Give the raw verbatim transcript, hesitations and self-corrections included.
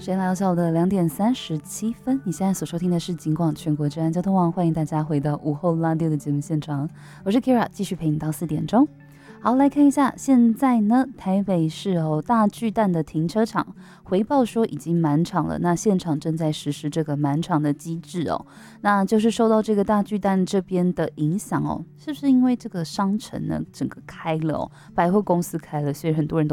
时间来到下午的两点三十七分，你现在所收听的是警广全国治安交通网，欢迎大家回到午后拉六的节目现场，我是 Kira， 继续陪你到四点钟。好，来看一下，现在呢，台北市哦大巨蛋的停车场回报说已经满场了，那现场正在实施这个满场的机制哦，那就是受到这个大巨蛋这边的影响哦，是不是因为这个商城呢整个开了哦，百货公司开了，所以很多人都